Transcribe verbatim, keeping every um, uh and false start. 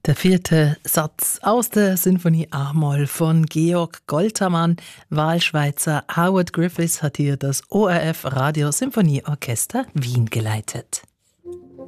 Der vierte Satz aus der Sinfonie A-Moll von Georg Goltermann. Wahlschweizer Howard Griffiths hat hier das O R F Radio Sinfonieorchester Wien geleitet.